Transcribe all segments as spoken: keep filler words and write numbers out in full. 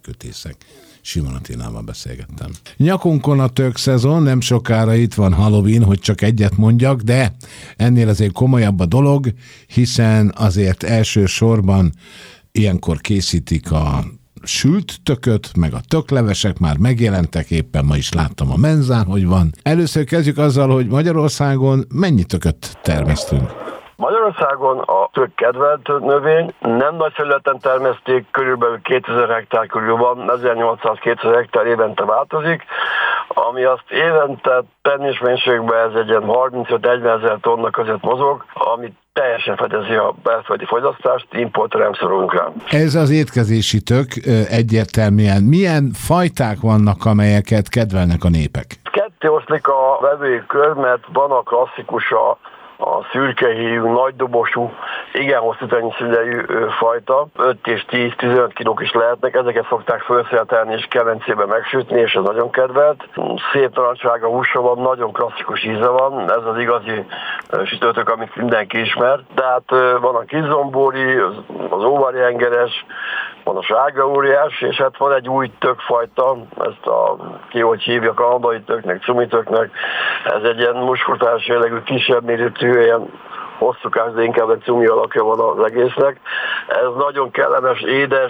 fekvőtészek. Simon Attilával beszélgettem. Nyakunkon a tök szezon, nem sokára itt van Halloween, hogy csak egyet mondjak, de ennél azért komolyabb a dolog, hiszen azért elsősorban ilyenkor készítik a sült tököt, meg a töklevesek már megjelentek, éppen ma is láttam a menzán, hogy van. Először kezdjük azzal, hogy Magyarországon mennyi tököt termesztünk? Magyarországon a tök kedvelt növény, nem nagy felületen termeszték, körülbelül kétezer hektár körül van, ezernyolcszáz-kétezer hektár évente változik, ami azt évente termésmennyiségben ez egy ilyen harmincöt-negyven ezer tonna között mozog, amit teljesen fedezi a belföldi fogyasztást, importra nem szorulunk rá. Ez az étkezési tök egyértelműen. Milyen fajták vannak, amelyeket kedvelnek a népek? Ketté oszlik a vevői kör, mert van a klasszikus, a a szürkehéjú, nagydobosú, igen hosszú tenyészidejű fajta, öt és tíz-tizenöt kilók is lehetnek, ezeket szokták felszeletelni és kemencébe megsütni, és ez nagyon kedvelt. Szép narancsárga húsa van, nagyon klasszikus íze van, ez az igazi sütőtök, amit mindenki ismer. Tehát van a kizombóri, az óvári engeres, van a sárga óriás, és hát van egy új tökfajta, ezt a ki hogy hívja, kanadai töknek, cumitöknek. Ez egy ilyen muskotás jellegű, kisebb méretű, ilyen hosszúkás, de inkább egy cumi alakja van az egésznek. Ez nagyon kellemes, édes,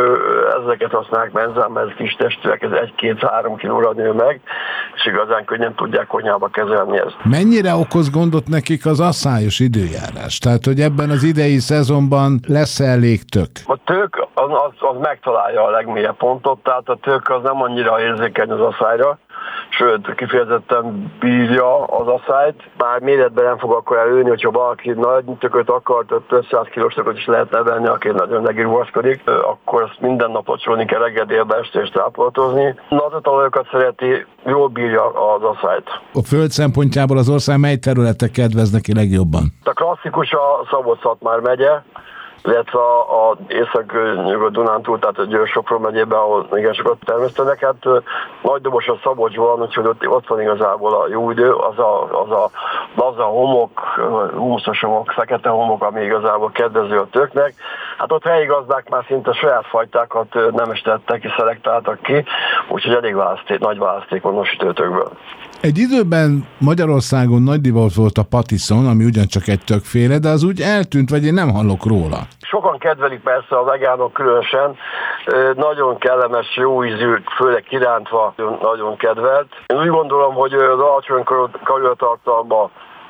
ezeket használják menzán, mert ez kis testűek, ez egy-két-három kilóra nő meg, és igazán könnyen tudják konyhába kezelni ezt. Mennyire okoz gondot nekik az asszályos időjárás? Tehát, hogy ebben az idei szezonban lesz elég tök? A tök az, az, az megtalálja a legmélyebb pontot, tehát a tök az nem annyira érzékeny az asszályra, sőt, kifejezetten bírja az asszályt. Már méretben nem fog akkor előni, hogyha valaki nagy tököt akar, több száz kilós tököt is lehet nevelni, aki nagyon megirúvaszkodik, akkor azt minden nap locsolni kell reggel, délbe, este és táplálatozni. Nazotalajokat szereti, jól bírja az asszályt. A föld szempontjából az ország mely területek kedvez neki legjobban? A klasszikus a Szabolcs-Szatmár megye, illetve a, a Észak-Nyugat-Dunántúl, tehát a Győr-Sopron megyében, ahol igen sokat termesztenek. Hát Nagydobos a Szabolcsban, úgyhogy ott, ott van igazából a jó idő, az a, az a laza homok, humuszos homok, fekete homok, ami igazából kedvező a töknek. Hát ott helyi gazdák már szinte saját fajtákat nem is tettek és szelektáltak ki, úgyhogy elég választék, nagy választék van a sütőtökből. Egy időben Magyarországon nagy divat volt a patiszon, ami ugyancsak egy tökféle, de az úgy eltűnt, vagy én nem hallok róla. Sokan kedvelik persze, a vegánok különösen. Nagyon kellemes, jó ízű, főleg kirántva, nagyon kedvelt. Én úgy gondolom, hogy az alacsony kalóriatartalma,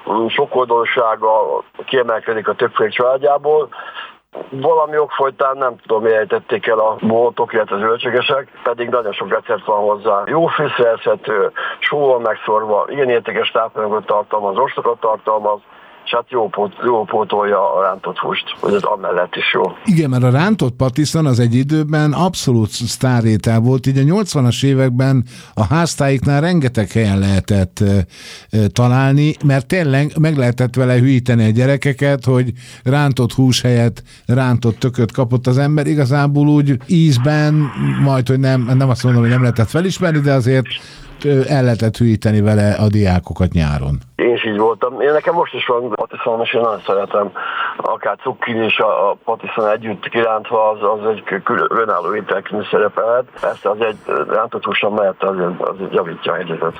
sokoldalúsága kiemelkedik a többféle családjából. Valami ok folytán nem tudom, miért ejtették el a boltok, illetve zöldségesek, pedig nagyon sok recept van hozzá. Jó fűszerezhető, sóval megszorva, igen értékes tápanyagot tartalmaz, rostokat tartalmaz, és hát jó, pót, jó pótolja a rántott húst, hogy ez amellett is jó. Igen, mert a rántott patiszon az egy időben abszolút sztárrétel volt, így a nyolcvanas években a háztáiknál rengeteg helyen lehetett e, e, találni, mert tényleg meg lehetett vele hülyíteni a gyerekeket, hogy rántott hús helyett rántott tököt kapott az ember, igazából úgy ízben, majd, hogy nem, nem azt mondom, hogy nem lehetett felismerni, de azért el lehetett hülyíteni vele a diákokat nyáron. Én is így voltam. Én nekem most is van patiszon, és én nagyon szeretem. Akár cukkini és a, a patiszon együtt kirántva, az, az egy önálló ételként szerepelhet. Persze az egy rántott húson mellett az, az javítja a helyzetet.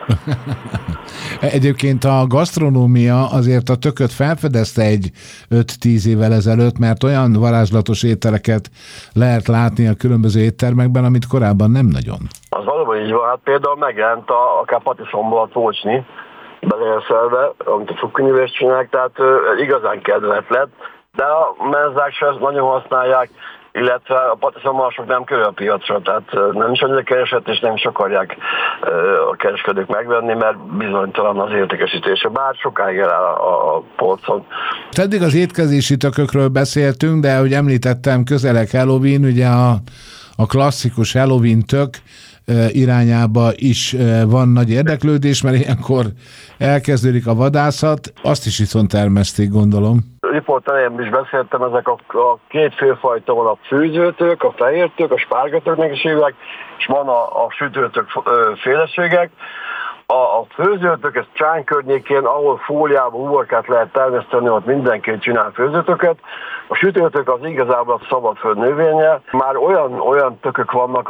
Egyébként a gasztronómia azért a tököt felfedezte egy öt-tíz évvel ezelőtt, mert olyan varázslatos ételeket lehet látni a különböző éttermekben, amit korábban nem nagyon. Az valóban így van. Hát például megjelent a, akár patiszonból a tócsni beleérszhelve, amit a cukkinivel csinálják, tehát uh, igazán kedvelt lett, de a menzák sem nagyon használják, illetve a patiszonmalasok nem kerül a piacra, tehát uh, nem is annyira keresett, és nem is akarják uh, a kereskedők megvenni, mert bizonytalan az értékesítése, bár sokáig eláll a, a polcon. Eddig az étkezési tökökről beszéltünk, de ahogy említettem, közeleg Halloween, ugye a, a klasszikus Halloween tök irányába is van nagy érdeklődés, mert ilyenkor elkezdődik a vadászat, azt is itthon termeszték, gondolom. Riport elején is beszéltem, ezek a, a két főfajta van, a főzőtök, a fehértök, a spárgatöknek is hívják, és van a, a sütőtök féleségek. A, a főzőtök, ez Csán környékén, ahol fóliában uborkát lehet termeszteni, ott mindenki csinál főzőtöket. A sütőtök az igazából a szabadföld növénye. Már olyan, olyan tökök vannak,